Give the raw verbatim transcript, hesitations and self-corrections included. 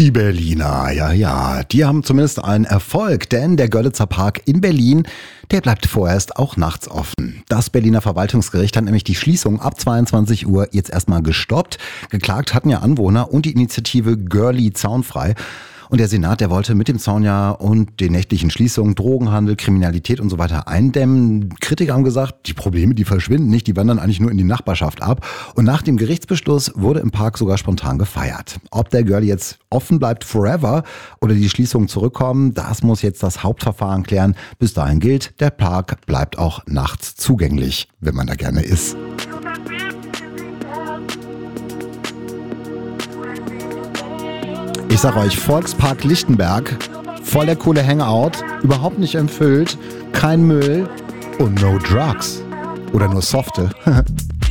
Die Berliner, ja, ja, die haben zumindest einen Erfolg, denn der Görlitzer Park in Berlin, der bleibt vorerst auch nachts offen. Das Berliner Verwaltungsgericht hat nämlich die Schließung ab zweiundzwanzig Uhr jetzt erstmal gestoppt. Geklagt hatten ja Anwohner und die Initiative Görli Zaunfrei. Und der Senat, der wollte mit dem Zaun ja und den nächtlichen Schließungen Drogenhandel, Kriminalität und so weiter eindämmen. Kritiker haben gesagt, die Probleme, die verschwinden nicht, die wandern eigentlich nur in die Nachbarschaft ab. Und nach dem Gerichtsbeschluss wurde im Park sogar spontan gefeiert. Ob der Görli jetzt offen bleibt forever oder die Schließungen zurückkommen, das muss jetzt das Hauptverfahren klären. Bis dahin gilt, der Park bleibt auch nachts zugänglich, wenn man da gerne ist. Ich sag euch, Volkspark Lichtenberg, voll der coole Hangout, überhaupt nicht empfüllt, kein Müll und no drugs. Oder nur softe.